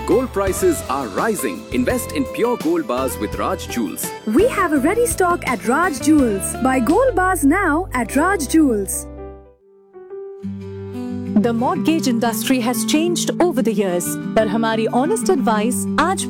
Gold prices are rising. Invest in pure gold bars with Raj Jewels. We have a ready stock at Raj Jewels. Buy gold bars now at Raj Jewels. The mortgage industry has changed over the years, but हमारी honest advice आज